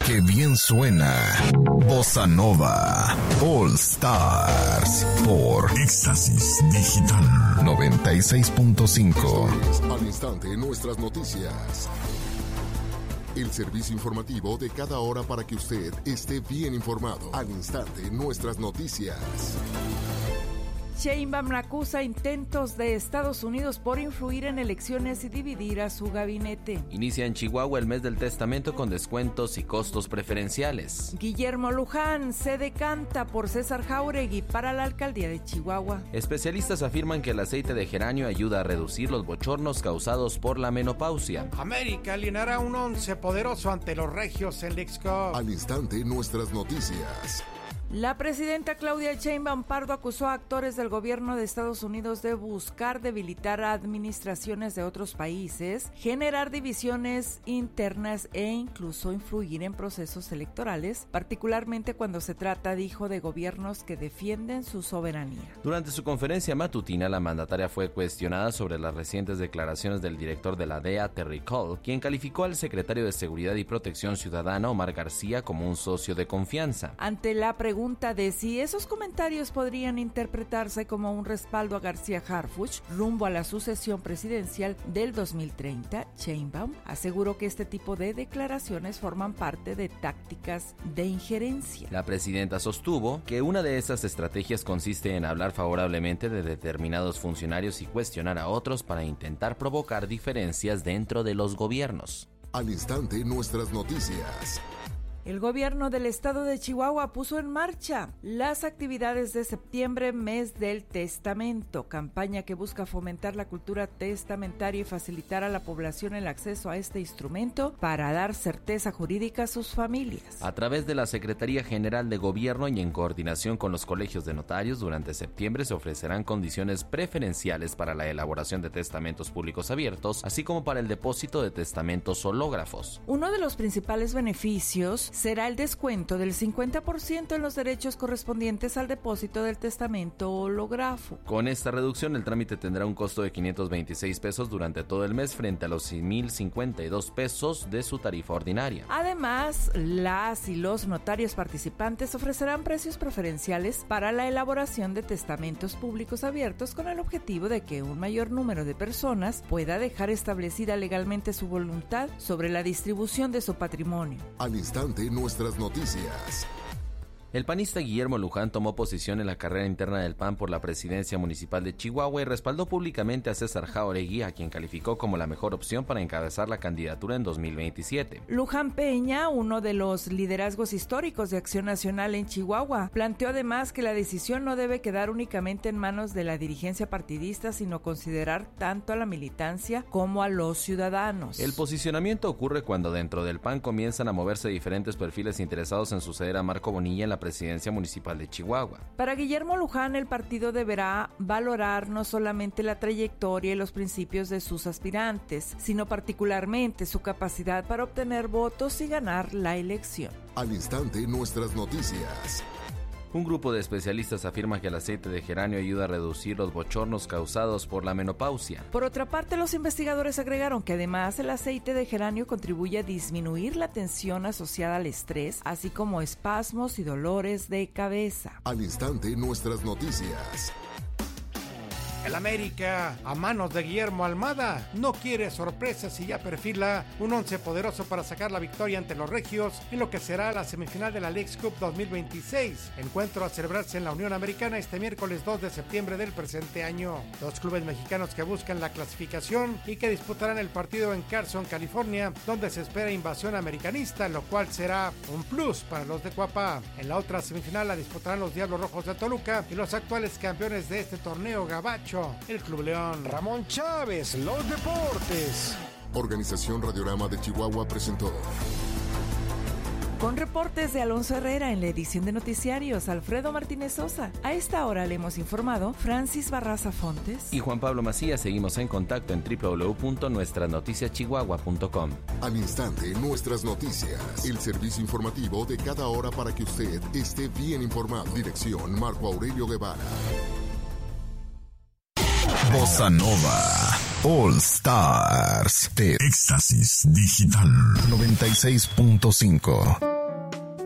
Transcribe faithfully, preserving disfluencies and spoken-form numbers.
¡Qué bien suena! Bossa Nova All Stars por Éxtasis Digital noventa y seis punto cinco. Al instante, nuestras noticias. El servicio informativo de cada hora para que usted esté bien informado. Al instante, nuestras noticias. Sheinbaum acusa intentos de Estados Unidos por influir en elecciones y dividir a su gabinete. Inicia en Chihuahua el mes del testamento con descuentos y costos preferenciales. Guillermo Luján se decanta por César Jáuregui para la alcaldía de Chihuahua. Especialistas afirman que el aceite de geranio ayuda a reducir los bochornos causados por la menopausia. América alineará un once poderoso ante los regios en Leagues Cup. Al instante, nuestras noticias. La presidenta Claudia Sheinbaum Pardo acusó a actores del gobierno de Estados Unidos de buscar debilitar a administraciones de otros países, generar divisiones internas e incluso influir en procesos electorales, particularmente cuando se trata, dijo, de gobiernos que defienden su soberanía. Durante su conferencia matutina, la mandataria fue cuestionada sobre las recientes declaraciones del director de la D E A, Terry Cole, quien calificó al secretario de Seguridad y Protección Ciudadana, Omar García, como un socio de confianza. Ante la pregunta Pregunta de si esos comentarios podrían interpretarse como un respaldo a García Harfuch rumbo a la sucesión presidencial del dos mil treinta, Sheinbaum aseguró que este tipo de declaraciones forman parte de tácticas de injerencia. La presidenta sostuvo que una de esas estrategias consiste en hablar favorablemente de determinados funcionarios y cuestionar a otros para intentar provocar diferencias dentro de los gobiernos. Al instante, nuestras noticias. El gobierno del estado de Chihuahua puso en marcha las actividades de septiembre, mes del testamento, campaña que busca fomentar la cultura testamentaria y facilitar a la población el acceso a este instrumento para dar certeza jurídica a sus familias. A través de la Secretaría General de Gobierno y en coordinación con los colegios de notarios, durante septiembre se ofrecerán condiciones preferenciales para la elaboración de testamentos públicos abiertos, así como para el depósito de testamentos hológrafos. Uno de los principales beneficios será el descuento del cincuenta por ciento en los derechos correspondientes al depósito del testamento hológrafo. Con esta reducción, el trámite tendrá un costo de quinientos veintiséis pesos durante todo el mes frente a los mil cincuenta y dos pesos de su tarifa ordinaria. Además, las y los notarios participantes ofrecerán precios preferenciales para la elaboración de testamentos públicos abiertos con el objetivo de que un mayor número de personas pueda dejar establecida legalmente su voluntad sobre la distribución de su patrimonio. Al instante, nuestras noticias. El panista Guillermo Luján tomó posición en la carrera interna del P A N por la presidencia municipal de Chihuahua y respaldó públicamente a César Jáuregui, a quien calificó como la mejor opción para encabezar la candidatura en dos mil veintisiete. Luján Peña, uno de los liderazgos históricos de Acción Nacional en Chihuahua, planteó además que la decisión no debe quedar únicamente en manos de la dirigencia partidista, sino considerar tanto a la militancia como a los ciudadanos. El posicionamiento ocurre cuando dentro del P A N comienzan a moverse diferentes perfiles interesados en suceder a Marco Bonilla en la presidencia municipal de Chihuahua. Para Guillermo Luján, el partido deberá valorar no solamente la trayectoria y los principios de sus aspirantes, sino particularmente su capacidad para obtener votos y ganar la elección. Al instante, nuestras noticias. Un grupo de especialistas afirma que el aceite de geranio ayuda a reducir los bochornos causados por la menopausia. Por otra parte, los investigadores agregaron que además el aceite de geranio contribuye a disminuir la tensión asociada al estrés, así como espasmos y dolores de cabeza. Al instante, nuestras noticias. El América, a manos de Guillermo Almada, no quiere sorpresas y ya perfila un once poderoso para sacar la victoria ante los regios en lo que será la semifinal de la Leagues Cup dos mil veintiséis, encuentro a celebrarse en la Unión Americana este miércoles dos de septiembre del presente año. Dos clubes mexicanos que buscan la clasificación y que disputarán el partido en Carson, California, donde se espera invasión americanista, lo cual será un plus para los de Cuapa. En la otra semifinal la disputarán los Diablos Rojos de Toluca y los actuales campeones de este torneo gabacho, el Club León. Ramón Chávez, los deportes. Organización Radiorama de Chihuahua presentó. Con reportes de Alonso Herrera en la edición de noticiarios, Alfredo Martínez Sosa. A esta hora le hemos informado Francis Barraza Fontes y Juan Pablo Macías. Seguimos en contacto en doble u doble u doble u punto nuestras noticias chihuahua punto com. Al instante, nuestras noticias. El servicio informativo de cada hora para que usted esté bien informado. Dirección Marco Aurelio Guevara. Bossa Nova All Stars de Éxtasis Digital noventa y seis punto cinco.